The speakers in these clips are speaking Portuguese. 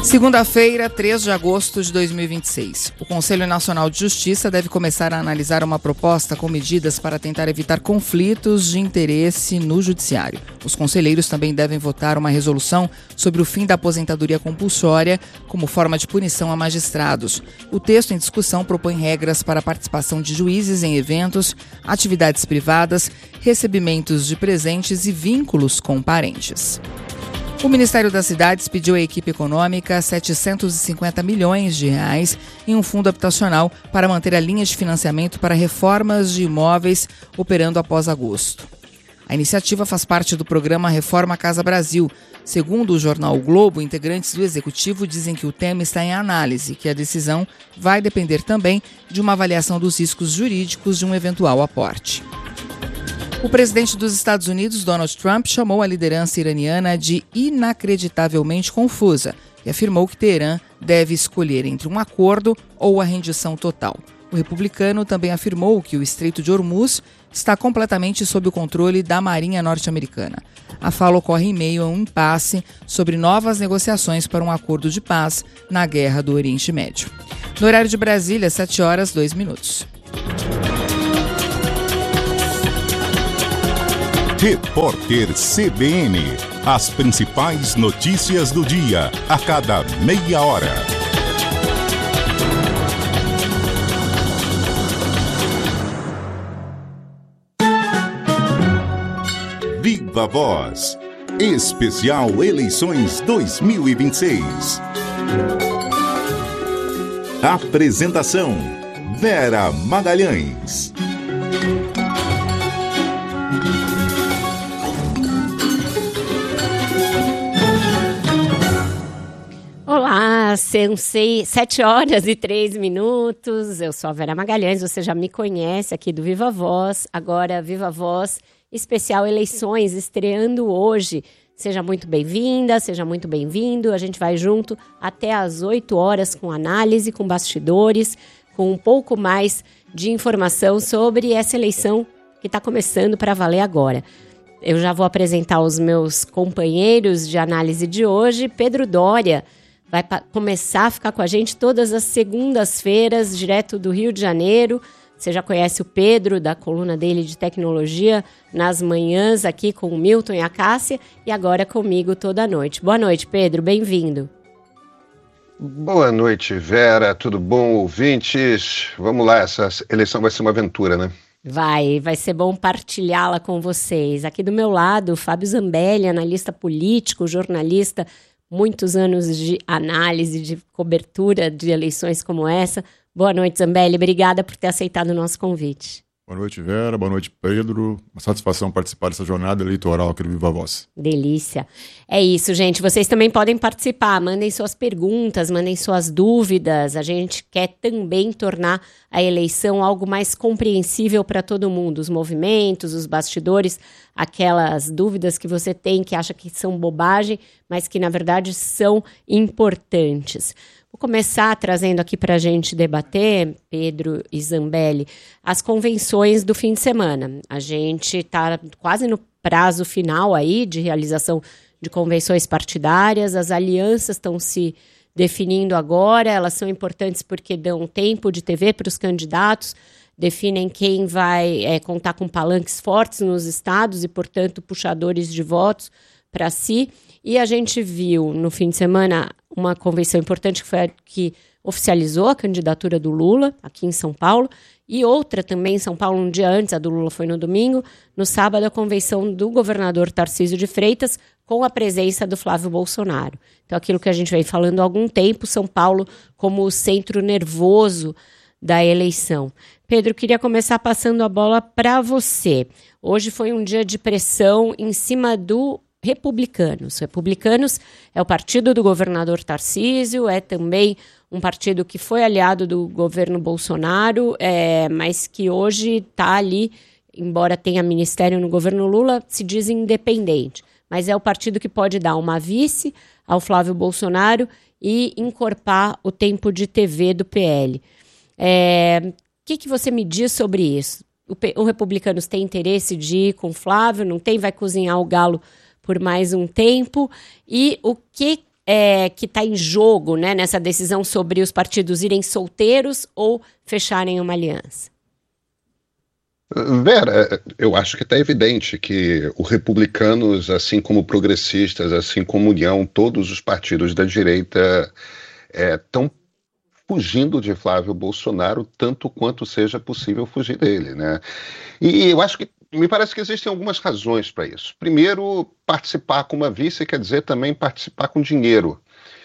Segunda-feira, 3 de agosto de 2026. O Conselho Nacional de Justiça deve começar a analisar uma proposta com medidas para tentar evitar conflitos de interesse no judiciário. Os conselheiros também devem votar uma resolução sobre o fim da aposentadoria compulsória como forma de punição a magistrados. O texto em discussão propõe regras para a participação de juízes em eventos, atividades privadas, recebimentos de presentes e vínculos com parentes. O Ministério das Cidades pediu à equipe econômica 750 milhões de reais em um fundo habitacional para manter a linha de financiamento para reformas de imóveis operando após agosto. A iniciativa faz parte do programa Reforma Casa Brasil. Segundo o jornal o Globo, integrantes do executivo dizem que o tema está em análise e que a decisão vai depender também de uma avaliação dos riscos jurídicos de um eventual aporte. O presidente dos Estados Unidos, Donald Trump, chamou a liderança iraniana de inacreditavelmente confusa e afirmou que Teherã deve escolher entre um acordo ou a rendição total. O republicano também afirmou que o Estreito de Hormuz está completamente sob o controle da Marinha norte-americana. A fala ocorre em meio a um impasse sobre novas negociações para um acordo de paz na guerra do Oriente Médio. No horário de Brasília, 7h02. Repórter CBN. As principais notícias do dia, a cada meia hora. Viva Voz. Especial Eleições 2026. Apresentação: Vera Magalhães. Olá, são 7h03. Eu sou a Vera Magalhães, você já me conhece aqui do Viva Voz. Agora, Viva Voz, especial Eleições, estreando hoje. Seja muito bem-vinda, seja muito bem-vindo. A gente vai junto até às 8h com análise, com bastidores, com um pouco mais de informação sobre essa eleição que está começando para valer agora. Eu já vou apresentar os meus companheiros de análise de hoje. Pedro Doria vai começar a ficar com a gente todas as segundas-feiras, direto do Rio de Janeiro. Você já conhece o Pedro, da coluna dele de tecnologia, nas manhãs aqui com o Milton e a Cássia, e agora comigo toda noite. Boa noite, Pedro, bem-vindo. Boa noite, Vera, tudo bom, ouvintes? Vamos lá, essa eleição vai ser uma aventura, né? Vai ser bom partilhá-la com vocês. Aqui do meu lado, Fábio Zambelli, analista político, jornalista, muitos anos de análise, de cobertura de eleições como essa. Boa noite, Zambelli. Obrigada por ter aceitado o nosso convite. Boa noite, Vera. Boa noite, Pedro. Uma satisfação participar dessa jornada eleitoral aqui do Viva Voz. Delícia. É isso, gente. Vocês também podem participar. Mandem suas perguntas, mandem suas dúvidas. A gente quer também tornar a eleição algo mais compreensível para todo mundo. Os movimentos, os bastidores, aquelas dúvidas que você tem que acha que são bobagem, mas que na verdade são importantes. Vou começar trazendo aqui para a gente debater, Pedro e Zambelli, as convenções do fim de semana. A gente está quase no prazo final aí de realização de convenções partidárias, as alianças estão se definindo agora, elas são importantes porque dão tempo de TV para os candidatos, definem quem vai contar com palanques fortes nos estados e, portanto, puxadores de votos para si. E a gente viu no fim de semana uma convenção importante que foi a que oficializou a candidatura do Lula aqui em São Paulo, e outra também em São Paulo um dia antes, a do Lula foi no domingo, no sábado a convenção do governador Tarcísio de Freitas com a presença do Flávio Bolsonaro. Então aquilo que a gente vem falando há algum tempo, São Paulo como o centro nervoso da eleição. Pedro, queria começar passando a bola para você. Hoje foi um dia de pressão em cima do Republicanos. Republicanos é o partido do governador Tarcísio, é também um partido que foi aliado do governo Bolsonaro, mas que hoje está ali, embora tenha ministério no governo Lula, se diz independente. Mas é o partido que pode dar uma vice ao Flávio Bolsonaro e encorpar o tempo de TV do PL. O que você me diz sobre isso? O Republicanos tem interesse de ir com o Flávio? Não tem? Vai cozinhar o galo por mais um tempo? E o que que está em jogo, né, nessa decisão sobre os partidos irem solteiros ou fecharem uma aliança? Vera, eu acho que está evidente que os republicanos, assim como progressistas, assim como União, todos os partidos da direita estão fugindo de Flávio Bolsonaro tanto quanto seja possível fugir dele, né? E eu acho que me parece que existem algumas razões para isso. Primeiro, participar com uma vice quer dizer também participar com dinheiro.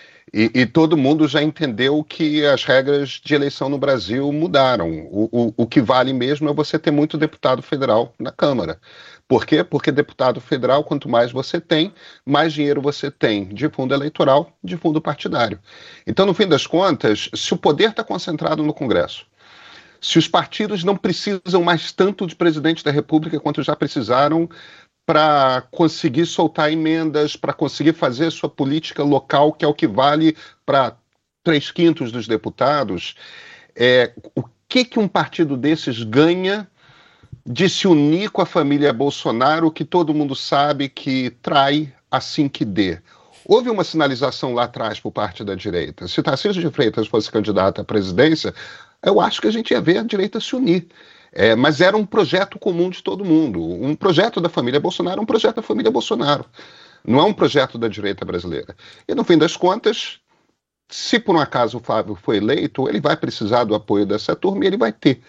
E todo mundo já entendeu que as regras de eleição no Brasil mudaram. O que vale mesmo é você ter muito deputado federal na Câmara. Por quê? Porque deputado federal, quanto mais você tem, mais dinheiro você tem de fundo eleitoral, de fundo partidário. Então, no fim das contas, se o poder está concentrado no Congresso, se os partidos não precisam mais tanto de presidente da República quanto já precisaram para conseguir soltar emendas, para conseguir fazer sua política local, que é o que vale para 3/5 dos deputados, o que um partido desses ganha de se unir com a família Bolsonaro, que todo mundo sabe que trai assim que dê? Houve uma sinalização lá atrás por parte da direita. Se Tarcísio de Freitas fosse candidato à presidência, eu acho que a gente ia ver a direita se unir. Mas era um projeto comum de todo mundo. Um projeto da família Bolsonaro é um projeto da família Bolsonaro. Não é um projeto da direita brasileira. E, no fim das contas, se por um acaso o Flávio for eleito, ele vai precisar do apoio dessa turma e ele vai ter.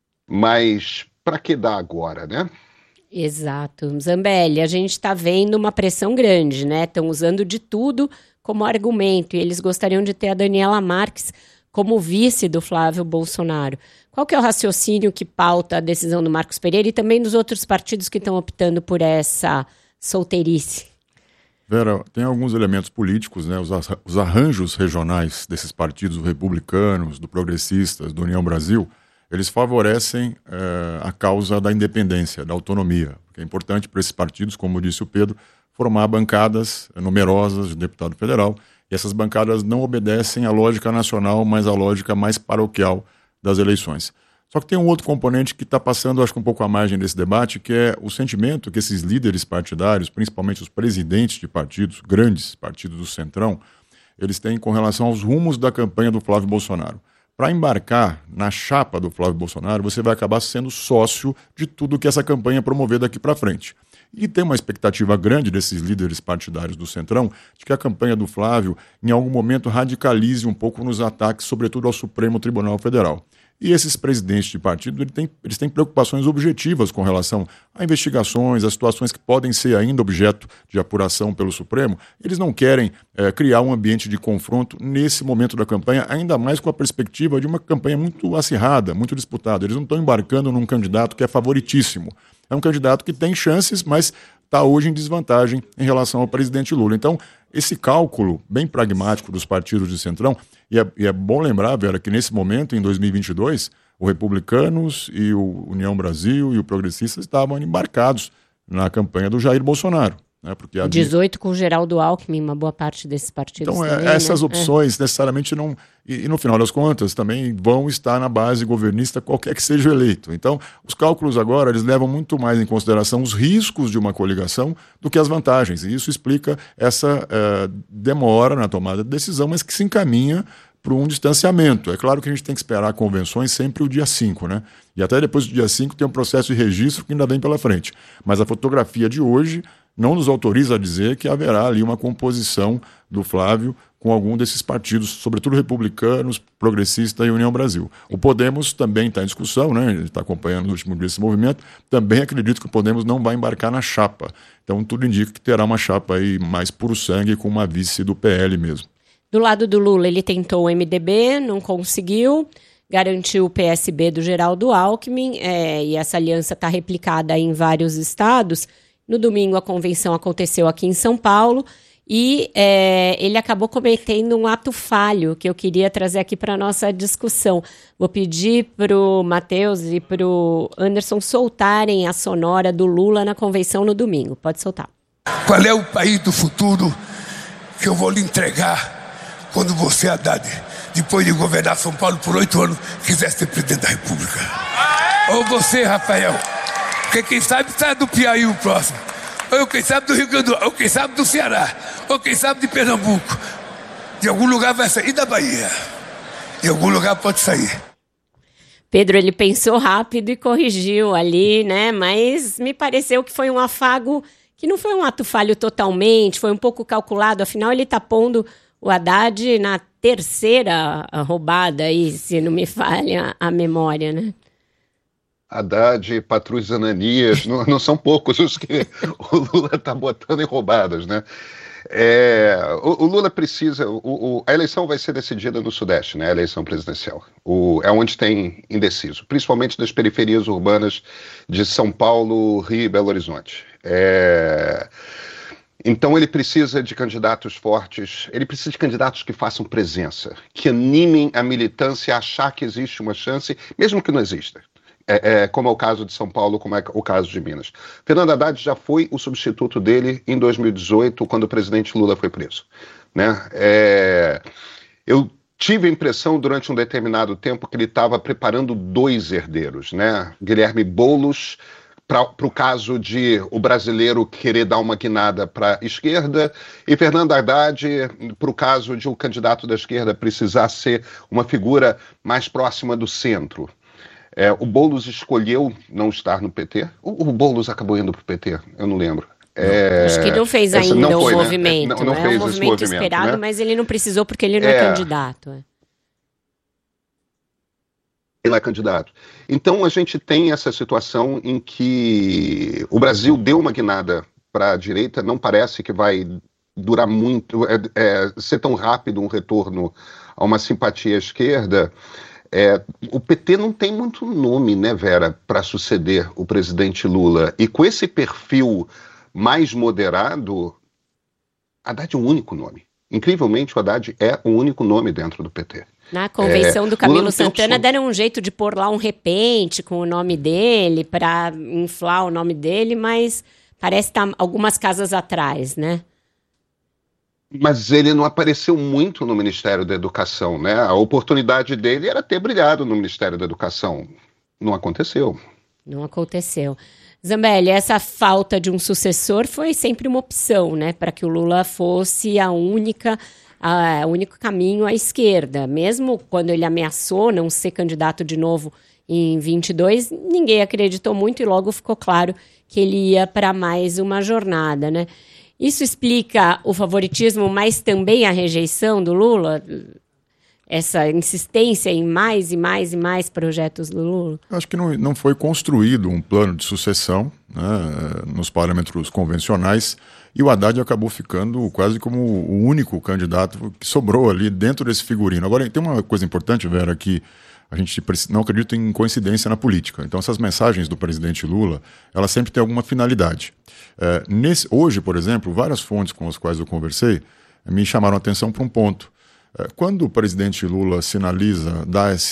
Mas para que dar agora, né? Exato. Zambelli, a gente está vendo uma pressão grande, né? Estão usando de tudo como argumento. E eles gostariam de ter a Daniela Marques como vice do Flávio Bolsonaro. Qual que é o raciocínio que pauta a decisão do Marcos Pereira e também dos outros partidos que estão optando por essa solteirice? Vera, tem alguns elementos políticos, né? Os arranjos regionais desses partidos, do Republicanos, do Progressistas, do União Brasil, eles favorecem a causa da independência, da autonomia. Porque é importante para esses partidos, como disse o Pedro, formar bancadas numerosas de deputado federal. E essas bancadas não obedecem à lógica nacional, mas à lógica mais paroquial das eleições. Só que tem um outro componente que está passando, acho que um pouco à margem desse debate, que é o sentimento que esses líderes partidários, principalmente os presidentes de partidos, grandes partidos do Centrão, eles têm com relação aos rumos da campanha do Flávio Bolsonaro. Para embarcar na chapa do Flávio Bolsonaro, você vai acabar sendo sócio de tudo que essa campanha promover daqui para frente. E tem uma expectativa grande desses líderes partidários do Centrão de que a campanha do Flávio, em algum momento, radicalize um pouco nos ataques, sobretudo ao Supremo Tribunal Federal. E esses presidentes de partido, eles têm preocupações objetivas com relação a investigações, a situações que podem ser ainda objeto de apuração pelo Supremo. Eles não querem criar um ambiente de confronto nesse momento da campanha, ainda mais com a perspectiva de uma campanha muito acirrada, muito disputada. Eles não estão embarcando num candidato que é favoritíssimo. É um candidato que tem chances, mas está hoje em desvantagem em relação ao presidente Lula. Então, esse cálculo bem pragmático dos partidos de Centrão, e é bom lembrar, Vera, que nesse momento, em 2022, o Republicanos e o União Brasil e o Progressistas estavam embarcados na campanha do Jair Bolsonaro. Né, porque 18 com o Geraldo Alckmin, uma boa parte desses partidos. Então, também, essas né? opções necessariamente não... E no final das contas também vão estar na base governista qualquer que seja o eleito. Então, os cálculos agora, eles levam muito mais em consideração os riscos de uma coligação do que as vantagens. E isso explica essa demora na tomada de decisão, mas que se encaminha para um distanciamento. É claro que a gente tem que esperar convenções sempre o dia 5, né? E até depois do dia 5 tem um processo de registro que ainda vem pela frente. Mas a fotografia de hoje não nos autoriza a dizer que haverá ali uma composição do Flávio com algum desses partidos, sobretudo Republicanos, Progressista e União Brasil. O Podemos também está em discussão, né? Ele está acompanhando no último dia esse movimento. Também acredito que o Podemos não vai embarcar na chapa. Então tudo indica que terá uma chapa aí mais puro sangue com uma vice do PL mesmo. Do lado do Lula, ele tentou o MDB, não conseguiu, garantiu o PSB do Geraldo Alckmin, e essa aliança está replicada em vários estados. No domingo, a convenção aconteceu aqui em São Paulo e ele acabou cometendo um ato falho que eu queria trazer aqui para a nossa discussão. Vou pedir para o Matheus e para o Anderson soltarem a sonora do Lula na convenção no domingo. Pode soltar. Qual é o país do futuro que eu vou lhe entregar quando você, Haddad, depois de governar São Paulo por 8 anos, quiser ser presidente da República? Ou você, Rafael? Porque quem sabe sai do Piauí o próximo. Ou quem sabe do Rio Grande do Sul, ou quem sabe do Ceará, ou quem sabe de Pernambuco. De algum lugar vai sair da Bahia. Em algum lugar pode sair. Pedro, ele pensou rápido e corrigiu ali, né? Mas me pareceu que foi um afago que não foi um ato falho totalmente, foi um pouco calculado. Afinal, ele está pondo o Haddad na terceira roubada aí, se não me falha a memória, né? Haddad, Patrus Ananias, não são poucos os que o Lula está botando em roubadas, né? O Lula precisa... a eleição vai ser decidida no Sudeste, né? A eleição presidencial. É onde tem indeciso, principalmente das periferias urbanas de São Paulo, Rio e Belo Horizonte. Então ele precisa de candidatos fortes, ele precisa de candidatos que façam presença, que animem a militância a achar que existe uma chance, mesmo que não exista. Como é o caso de São Paulo, como é o caso de Minas. Fernando Haddad já foi o substituto dele em 2018, quando o presidente Lula foi preso, né? Eu tive a impressão, durante um determinado tempo, que ele estava preparando 2 herdeiros, né? Guilherme Boulos, para o caso de o brasileiro querer dar uma guinada para a esquerda, e Fernando Haddad, para o caso de o candidato da esquerda precisar ser uma figura mais próxima do centro. O Boulos escolheu não estar no PT. O Boulos acabou indo para o PT, eu não lembro. Acho que não fez ainda o movimento. Não fez um movimento esperado, né? Mas ele não precisou porque ele não é candidato. Ele é candidato. Então a gente tem essa situação em que o Brasil deu uma guinada para a direita, não parece que vai durar muito, ser tão rápido um retorno a uma simpatia à esquerda. O PT não tem muito nome, né, Vera, para suceder o presidente Lula. E com esse perfil mais moderado, Haddad é o único nome. Incrivelmente, o Haddad é o único nome dentro do PT. Na convenção do Camilo Santana deram um jeito de pôr lá um repente com o nome dele, para inflar o nome dele, mas parece estar algumas casas atrás, né? Mas ele não apareceu muito no Ministério da Educação, né? A oportunidade dele era ter brilhado no Ministério da Educação. Não aconteceu. Não aconteceu. Zambelli, essa falta de um sucessor foi sempre uma opção, né? Para que o Lula fosse o único caminho à esquerda. Mesmo quando ele ameaçou não ser candidato de novo em 22, ninguém acreditou muito e logo ficou claro que ele ia para mais uma jornada, né? Isso explica o favoritismo, mas também a rejeição do Lula? Essa insistência em mais e mais e mais projetos do Lula? Acho que não foi construído um plano de sucessão, né, nos parâmetros convencionais, e o Haddad acabou ficando quase como o único candidato que sobrou ali dentro desse figurino. Agora, tem uma coisa importante, Vera, que a gente não acredita em coincidência na política. Então, essas mensagens do presidente Lula, elas sempre têm alguma finalidade. Hoje, por exemplo, várias fontes com as quais eu conversei me chamaram a atenção para um ponto. Quando o presidente Lula sinaliza,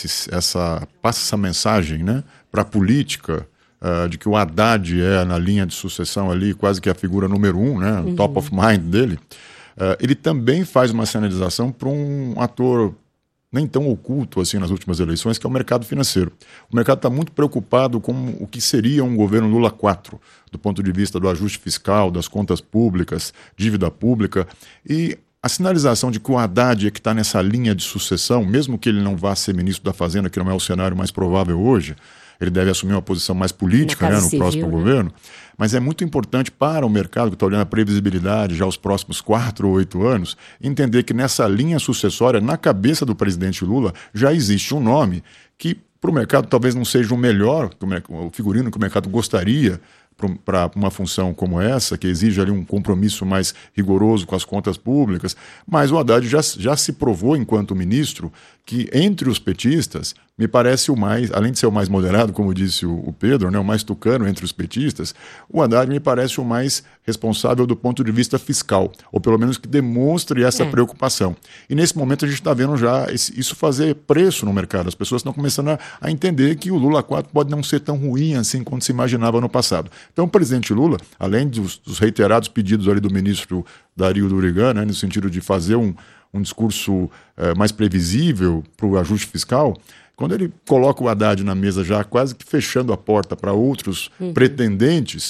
passa essa mensagem, né, para a política, de que o Haddad na linha de sucessão ali, quase que a figura número 1, né, o top of mind dele, ele também faz uma sinalização para um ator nem tão oculto assim nas últimas eleições, que é o mercado financeiro. O mercado está muito preocupado com o que seria um governo Lula 4, do ponto de vista do ajuste fiscal, das contas públicas, dívida pública, e a sinalização de que o Haddad é que está nessa linha de sucessão, mesmo que ele não vá ser ministro da Fazenda, que não é o cenário mais provável hoje, ele deve assumir uma posição mais política, no próximo governo, mas é muito importante para o mercado, que está olhando a previsibilidade já os próximos 4 ou 8 anos, entender que nessa linha sucessória, na cabeça do presidente Lula, já existe um nome que para o mercado talvez não seja o melhor, o figurino que o mercado gostaria para uma função como essa, que exige ali um compromisso mais rigoroso com as contas públicas, mas o Haddad já se provou enquanto ministro que entre os petistas, me parece o mais, além de ser o mais moderado, como disse o Pedro, né, o mais tucano entre os petistas, o Haddad me parece o mais responsável do ponto de vista fiscal, ou pelo menos que demonstre essa preocupação. E nesse momento a gente está vendo já isso fazer preço no mercado. As pessoas estão começando a entender que o Lula 4 pode não ser tão ruim assim quanto se imaginava no passado. Então o presidente Lula, além dos reiterados pedidos ali do ministro Dario Durigan, né, no sentido de fazer um discurso mais previsível para o ajuste fiscal, quando ele coloca o Haddad na mesa já quase que fechando a porta para outros pretendentes,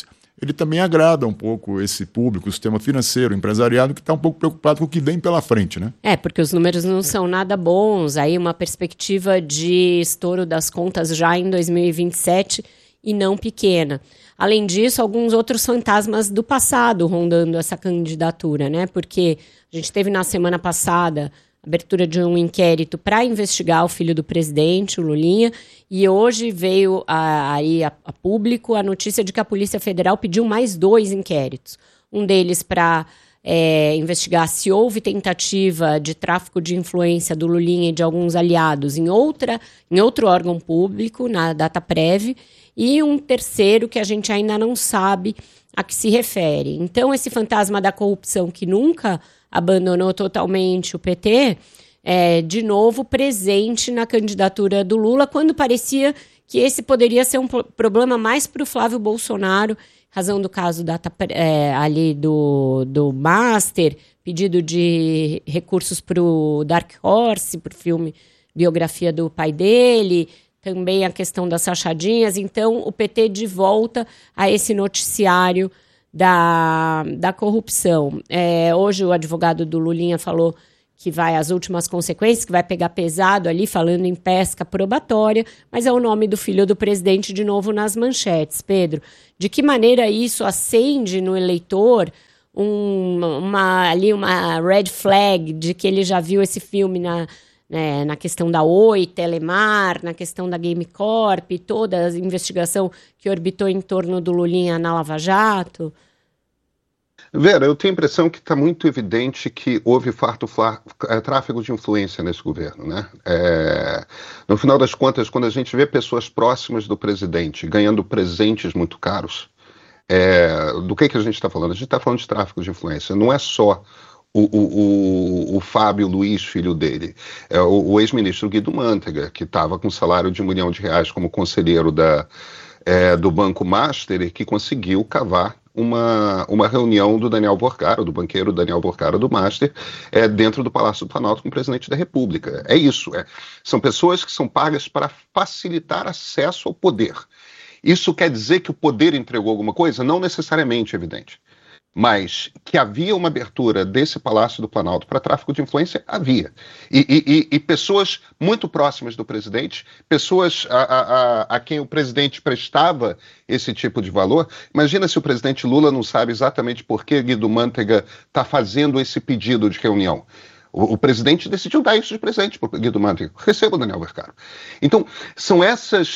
ele também agrada um pouco esse público, o sistema financeiro, empresariado, que está um pouco preocupado com o que vem pela frente, né? Porque os números não são nada bons. Aí uma perspectiva de estouro das contas já em 2027 e não pequena. Além disso, alguns outros fantasmas do passado rondando essa candidatura, né? Porque a gente teve na semana passada a abertura de um inquérito para investigar o filho do presidente, o Lulinha, e hoje veio a público a notícia de que a Polícia Federal pediu mais 2 inquéritos. Um deles para investigar se houve tentativa de tráfico de influência do Lulinha e de alguns aliados em outro órgão público, na DataPrev, e um terceiro que a gente ainda não sabe a que se refere. Então, esse fantasma da corrupção que nunca abandonou totalmente o PT é, de novo, presente na candidatura do Lula, quando parecia que esse poderia ser um problema mais para o Flávio Bolsonaro, razão do caso ali do Master, pedido de recursos para o Dark Horse, para o filme biografia do pai dele, também a questão das rachadinhas. Então, o PT de volta a esse noticiário da corrupção. Hoje, o advogado do Lulinha falou que vai às últimas consequências, que vai pegar pesado ali, falando em pesca probatória, mas é o nome do filho do presidente de novo nas manchetes. Pedro, de que maneira isso acende no eleitor uma red flag de que ele já viu esse filme na questão da Oi, Telemar, na questão da Game Corp, toda a investigação que orbitou em torno do Lulinha na Lava Jato? Vera, eu tenho a impressão que está muito evidente que houve tráfego de influência nesse governo, né? No final das contas, quando a gente vê pessoas próximas do presidente ganhando presentes muito caros, do que a gente está falando? A gente está falando de tráfico de influência. Não é só o Fábio Luiz, filho dele, o ex-ministro Guido Mantega, que estava com salário de R$1 milhão como conselheiro do Banco Master e que conseguiu cavar uma reunião do Daniel Borcaro, do banqueiro Daniel Borcaro do Master, dentro do Palácio do Planalto com o presidente da República. É isso. São pessoas que são pagas para facilitar acesso ao poder. Isso quer dizer que o poder entregou alguma coisa? Não necessariamente, evidente. Mas que havia uma abertura desse Palácio do Planalto para tráfico de influência, havia. E pessoas muito próximas do presidente, pessoas a quem o presidente prestava esse tipo de valor. Imagina se o presidente Lula não sabe exatamente por que Guido Mantega está fazendo esse pedido de reunião. O presidente decidiu dar isso de presente para o Guido Mantega. Receba o Daniel Borcaro. Então, são essas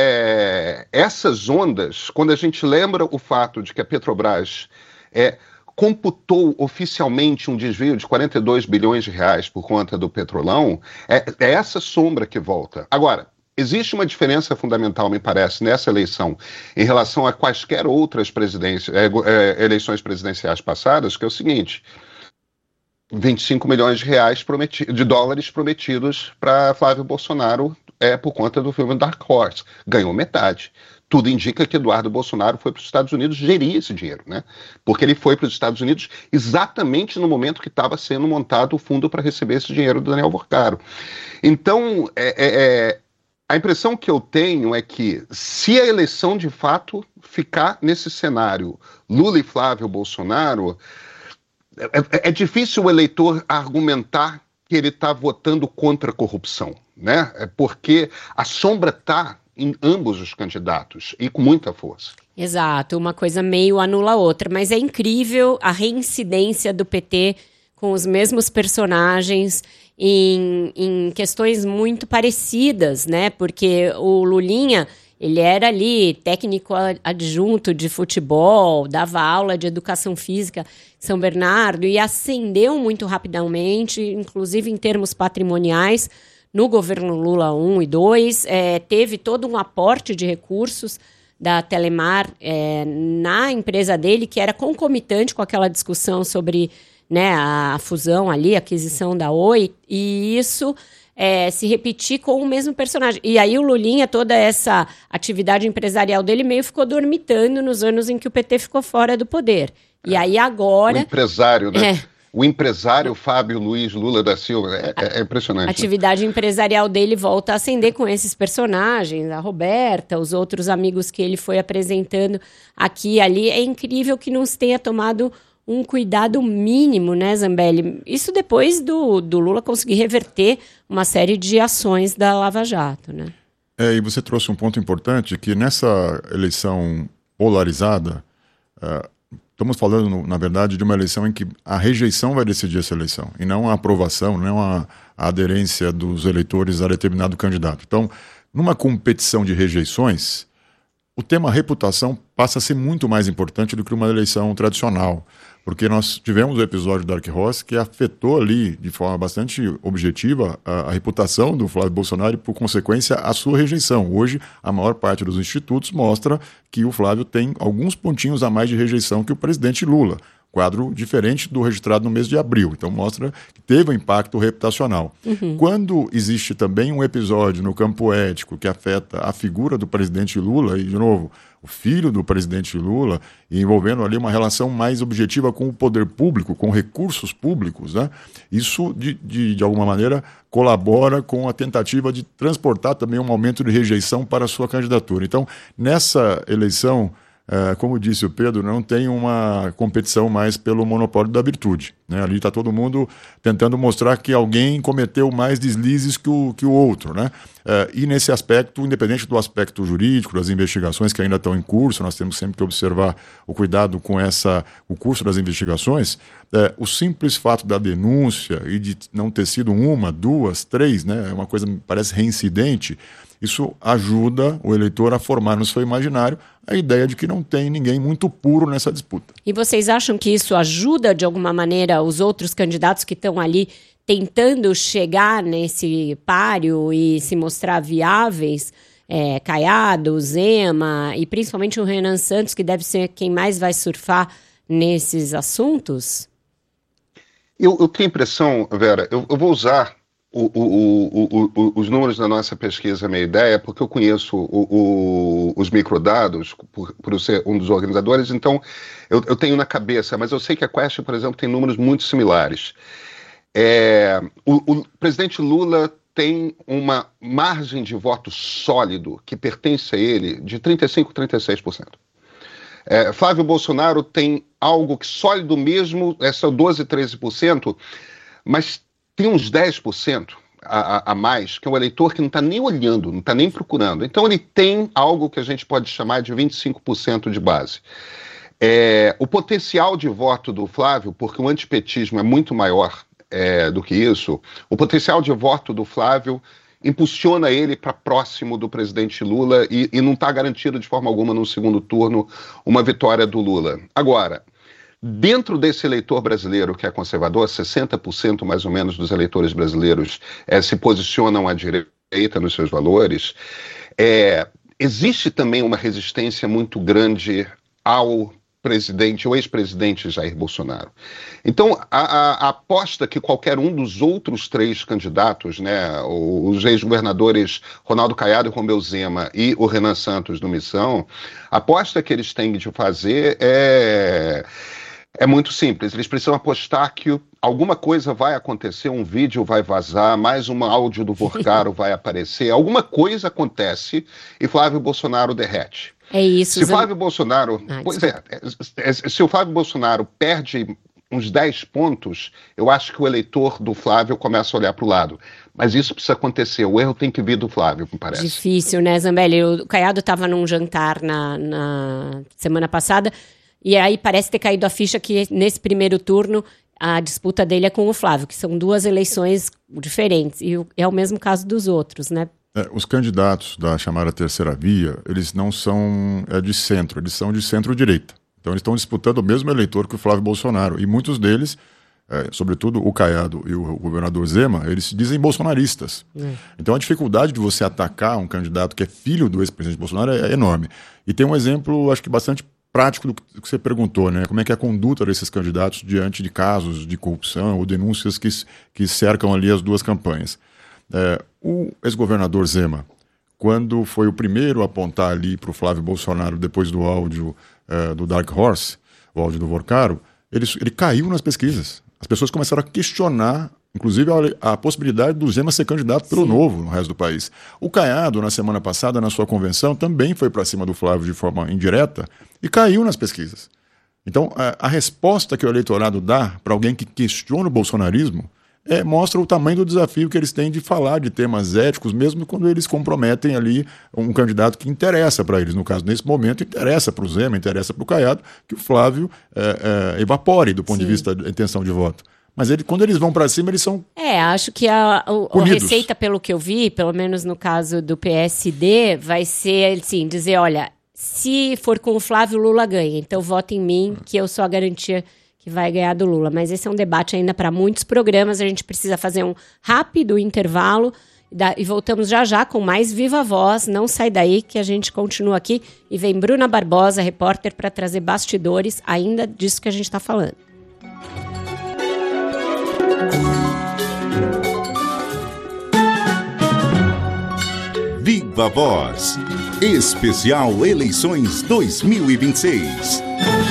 ondas, quando a gente lembra o fato de que a Petrobras computou oficialmente um desvio de 42 bilhões de reais por conta do Petrolão, é essa sombra que volta. Agora, existe uma diferença fundamental, me parece, nessa eleição em relação a quaisquer outras eleições presidenciais passadas, que é o seguinte: 25 milhões de dólares prometidos para Flávio Bolsonaro por conta do filme Dark Horse. Ganhou metade. Tudo indica que Eduardo Bolsonaro foi para os Estados Unidos gerir esse dinheiro, né? Porque ele foi para os Estados Unidos exatamente no momento que estava sendo montado o fundo para receber esse dinheiro do Daniel Borcaro. Então, a impressão que eu tenho é que, se a eleição de fato ficar nesse cenário Lula e Flávio Bolsonaro, é difícil o eleitor argumentar que ele está votando contra a corrupção, né? Porque a sombra está em ambos os candidatos e com muita força. Exato, uma coisa meio anula a outra, mas é incrível a reincidência do PT com os mesmos personagens em questões muito parecidas, né? Porque o Lulinha, ele era ali técnico adjunto de futebol, dava aula de educação física em São Bernardo e ascendeu muito rapidamente, inclusive em termos patrimoniais, no governo Lula 1 e 2, teve todo um aporte de recursos da Telemar na empresa dele, que era concomitante com aquela discussão sobre, né, a fusão ali, a aquisição da Oi, e isso se repetir com o mesmo personagem. E aí o Lulinha, toda essa atividade empresarial dele meio ficou dormitando nos anos em que o PT ficou fora do poder. E aí agora... O empresário, né? o empresário Fábio Luiz Lula da Silva. É impressionante. A atividade empresarial dele volta a ascender com esses personagens, a Roberta, os outros amigos que ele foi apresentando aqui e ali. É incrível que não se tenha tomado um cuidado mínimo, né, Zambelli? Isso depois do Lula conseguir reverter uma série de ações da Lava Jato, né? E você trouxe um ponto importante, que nessa eleição polarizada, estamos falando, na verdade, de uma eleição em que a rejeição vai decidir essa eleição, e não a aprovação, não a aderência dos eleitores a determinado candidato. Então, numa competição de rejeições, o tema reputação passa a ser muito mais importante do que uma eleição tradicional, porque nós tivemos o episódio do Dark Horse que afetou ali, de forma bastante objetiva, a reputação do Flávio Bolsonaro e, por consequência, a sua rejeição. Hoje, a maior parte dos institutos mostra que o Flávio tem alguns pontinhos a mais de rejeição que o presidente Lula. Quadro diferente do registrado no mês de abril. Então mostra que teve um impacto reputacional. Quando existe também um episódio no campo ético que afeta a figura do presidente Lula, e de novo, o filho do presidente Lula, e envolvendo ali uma relação mais objetiva com o poder público, com recursos públicos, né? Isso, de alguma maneira, colabora com a tentativa de transportar também um aumento de rejeição para a sua candidatura. Então, nessa eleição, como disse o Pedro, não tem uma competição mais pelo monopólio da virtude, né? Ali está todo mundo tentando mostrar que alguém cometeu mais deslizes que o outro, né? E nesse aspecto, independente do aspecto jurídico, das investigações que ainda estão em curso, nós temos sempre que observar o cuidado com o curso das investigações, o simples fato da denúncia e de não ter sido uma, duas, três, né? É uma coisa que parece reincidente. Isso ajuda o eleitor a formar no seu imaginário a ideia de que não tem ninguém muito puro nessa disputa. E vocês acham que isso ajuda, de alguma maneira, os outros candidatos que estão ali tentando chegar nesse páreo e se mostrar viáveis? Caiado, Zema e principalmente o Renan Santos, que deve ser quem mais vai surfar nesses assuntos? Eu tenho a impressão, Vera, eu vou usar os números da nossa pesquisa, a minha ideia, porque eu conheço os microdados, por ser um dos organizadores, então eu tenho na cabeça, mas eu sei que a Quest, por exemplo, tem números muito similares. O presidente Lula tem uma margem de voto sólido que pertence a ele de 35% a 36%. Flávio Bolsonaro tem algo que sólido mesmo, são 12%, 13%, mas tem uns 10% a mais, que é um eleitor que não está nem olhando, não está nem procurando. Então ele tem algo que a gente pode chamar de 25% de base. O potencial de voto do Flávio, porque o antipetismo é muito maior do que isso, o potencial de voto do Flávio impulsiona ele para próximo do presidente Lula e não está garantido de forma alguma no segundo turno uma vitória do Lula. Agora, dentro desse eleitor brasileiro que é conservador, 60% mais ou menos dos eleitores brasileiros se posicionam à direita nos seus valores, existe também uma resistência muito grande ao presidente, o ex-presidente Jair Bolsonaro. Então, a aposta que qualquer um dos outros três candidatos, né, os ex-governadores Ronaldo Caiado e Romeu Zema e o Renan Santos do Missão, a aposta que eles têm de fazer é muito simples. Eles precisam apostar que alguma coisa vai acontecer, um vídeo vai vazar, mais um áudio do Vorcaro vai aparecer, alguma coisa acontece e Flávio Bolsonaro derrete. É isso. Se Flávio Bolsonaro, se o Flávio Bolsonaro perde uns 10 pontos, eu acho que o eleitor do Flávio começa a olhar para o lado. Mas isso precisa acontecer, o erro tem que vir do Flávio, me parece. Difícil, né, Zambelli? O Caiado estava num jantar na semana passada, e aí parece ter caído a ficha que nesse primeiro turno a disputa dele é com o Flávio, que são duas eleições diferentes, e é o mesmo caso dos outros, né? Os candidatos da chamada terceira via, eles não são de centro, eles são de centro-direita. Então eles estão disputando o mesmo eleitor que o Flávio Bolsonaro. E muitos deles, sobretudo o Caiado e o governador Zema, eles se dizem bolsonaristas. Então a dificuldade de você atacar um candidato que é filho do ex-presidente Bolsonaro é enorme. E tem um exemplo, acho que bastante prático do que você perguntou, né? Como é que é a conduta desses candidatos diante de casos de corrupção ou denúncias que cercam ali as duas campanhas. O ex-governador Zema, quando foi o primeiro a apontar ali para o Flávio Bolsonaro depois do áudio do Dark Horse, o áudio do Vorcaro, ele caiu nas pesquisas. as pessoas começaram a questionar, inclusive, a possibilidade do Zema ser candidato pelo Novo no resto do país. O Caiado, na semana passada, na sua convenção, também foi para cima do Flávio de forma indireta e caiu nas pesquisas. Então, a resposta que o eleitorado dá para alguém que questiona o bolsonarismo mostra o tamanho do desafio que eles têm de falar de temas éticos, mesmo quando eles comprometem ali um candidato que interessa para eles. No caso, nesse momento, interessa para o Zema, interessa para o Caiado, que o Flávio evapore do ponto de vista da intenção de voto. Mas quando eles vão para cima, eles são acho que a receita, pelo que eu vi, pelo menos no caso do PSD, vai ser, assim, dizer, olha, se for com o Flávio, o Lula ganha. Então, vota em mim, que eu sou a garantia que vai ganhar do Lula. Mas esse é um debate ainda para muitos programas. A gente precisa fazer um rápido intervalo e voltamos já com mais Viva Voz. Não sai daí que a gente continua aqui. E vem Bruna Barbosa, repórter, para trazer bastidores ainda disso que a gente está falando. Viva Voz. Especial Eleições 2026.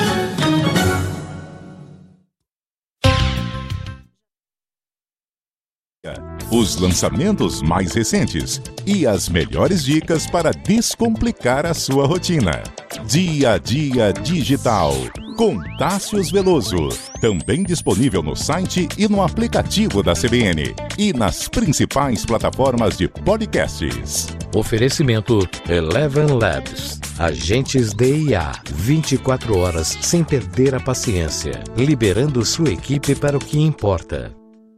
Os lançamentos mais recentes e as melhores dicas para descomplicar a sua rotina. Dia a Dia Digital, com Tássius Veloso. Também disponível no site e no aplicativo da CBN. E nas principais plataformas de podcasts. Oferecimento Eleven Labs. Agentes de IA. 24 horas sem perder a paciência. Liberando sua equipe para o que importa.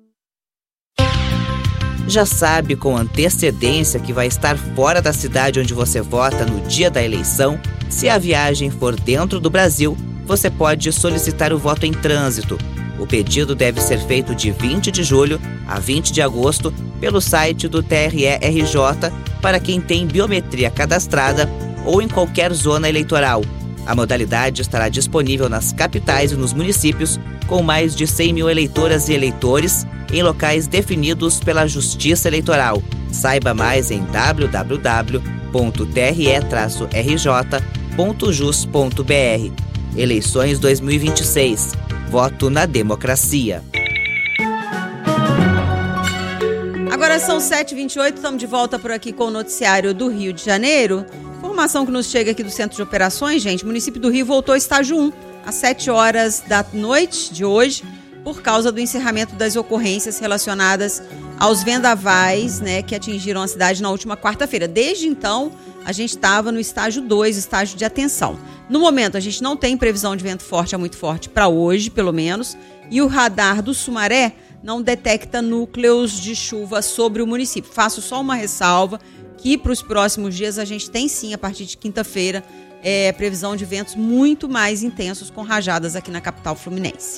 Já sabe com antecedência que vai estar fora da cidade onde você vota no dia da eleição? Se a viagem for dentro do Brasil, você pode solicitar o voto em trânsito. O pedido deve ser feito de 20 de julho a 20 de agosto pelo site do TRE-RJ para quem tem biometria cadastrada ou em qualquer zona eleitoral. A modalidade estará disponível nas capitais e nos municípios com mais de 100 mil eleitoras e eleitores em locais definidos pela Justiça Eleitoral. Saiba mais em www.tre-rj.jus.br. Eleições 2026. Voto na democracia. Agora são 7h28, estamos de volta por aqui com o noticiário do Rio de Janeiro. Informação que nos chega aqui do Centro de Operações, gente. O município do Rio voltou ao estágio 1 às 7 horas da noite de hoje, por causa do encerramento das ocorrências relacionadas aos vendavais, né, que atingiram a cidade na última quarta-feira. Desde então, a gente estava no estágio 2, estágio de atenção. No momento, a gente não tem previsão de vento forte a muito forte para hoje, pelo menos, e o radar do Sumaré não detecta núcleos de chuva sobre o município. Faço só uma ressalva que para os próximos dias a gente tem sim, a partir de quinta-feira, previsão de ventos muito mais intensos com rajadas aqui na capital fluminense.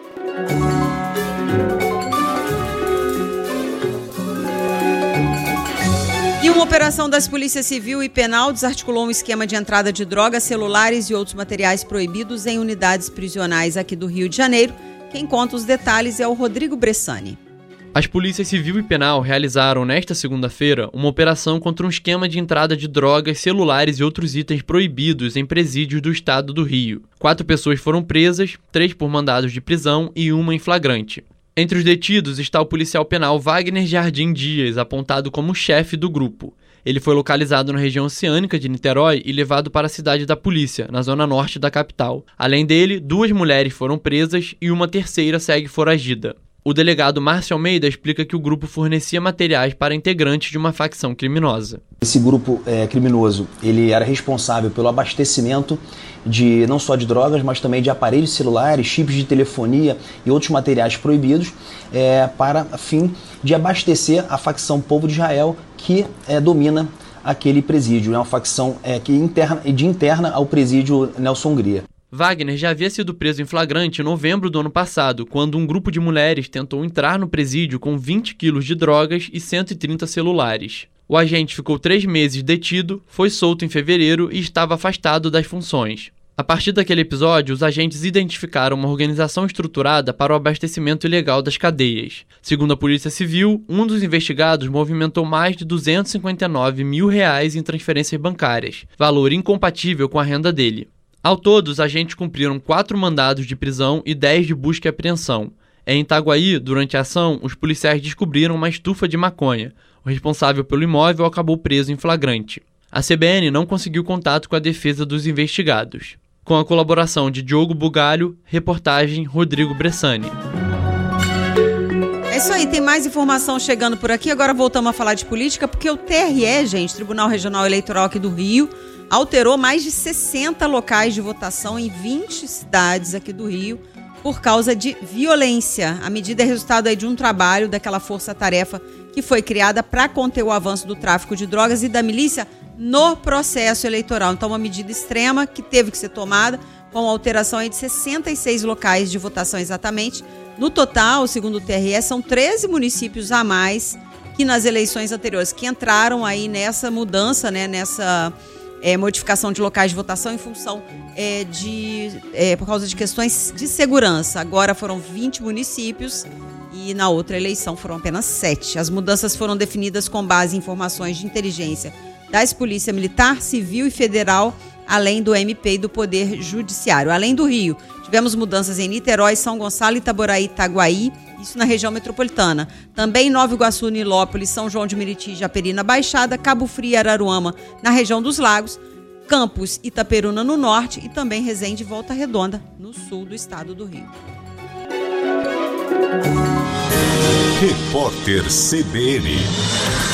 E uma operação das Polícias Civil e Penal desarticulou um esquema de entrada de drogas, celulares e outros materiais proibidos em unidades prisionais aqui do Rio de Janeiro. Quem conta os detalhes é o Rodrigo Bressani. As polícias Civil e Penal realizaram nesta segunda-feira uma operação contra um esquema de entrada de drogas, celulares e outros itens proibidos em presídios do estado do Rio. 4 pessoas foram presas, 3 por mandados de prisão e 1 em flagrante. Entre os detidos está o policial penal Wagner Jardim Dias, apontado como chefe do grupo. Ele foi localizado na região oceânica de Niterói e levado para a cidade da polícia, na zona norte da capital. Além dele, 2 mulheres foram presas e uma terceira segue foragida. O delegado Márcio Almeida explica que o grupo fornecia materiais para integrantes de uma facção criminosa. Esse grupo criminoso, ele era responsável pelo abastecimento de não só de drogas, mas também de aparelhos celulares, chips de telefonia e outros materiais proibidos, para fim de abastecer a facção Povo de Israel que domina aquele presídio. É uma facção interna ao presídio Nelson Hungria. Wagner já havia sido preso em flagrante em novembro do ano passado, quando um grupo de mulheres tentou entrar no presídio com 20 quilos de drogas e 130 celulares. O agente ficou 3 meses detido, foi solto em fevereiro e estava afastado das funções. A partir daquele episódio, os agentes identificaram uma organização estruturada para o abastecimento ilegal das cadeias. Segundo a Polícia Civil, um dos investigados movimentou mais de R$259 mil em transferências bancárias, valor incompatível com a renda dele. Ao todo, os agentes cumpriram 4 mandados de prisão e 10 de busca e apreensão. Em Itaguaí, durante a ação, os policiais descobriram uma estufa de maconha. O responsável pelo imóvel acabou preso em flagrante. A CBN não conseguiu contato com a defesa dos investigados. Com a colaboração de Diogo Bugalho, reportagem Rodrigo Bressani. É isso aí, tem mais informação chegando por aqui. Agora voltamos a falar de política, porque o TRE, gente, Tribunal Regional Eleitoral aqui do Rio, alterou mais de 60 locais de votação em 20 cidades aqui do Rio por causa de violência. A medida é resultado aí de um trabalho daquela força-tarefa que foi criada para conter o avanço do tráfico de drogas e da milícia no processo eleitoral. Então, uma medida extrema que teve que ser tomada com alteração aí de 66 locais de votação exatamente. No total, segundo o TRE, são 13 municípios a mais que nas eleições anteriores, que entraram aí nessa mudança, né, nessa modificação de locais de votação em função por causa de questões de segurança. Agora foram 20 municípios e na outra eleição foram apenas 7. As mudanças foram definidas com base em informações de inteligência das Polícia Militar, Civil e Federal, além do MP e do Poder Judiciário. Além do Rio, tivemos mudanças em Niterói, São Gonçalo, Itaboraí, Itaguaí, isso na região metropolitana. Também em Nova Iguaçu, Nilópolis, São João de Meriti, Japeri na Baixada, Cabo Frio e Araruama na região dos Lagos, Campos, Itaperuna no norte e também Resende e Volta Redonda no sul do estado do Rio. Repórter CBN.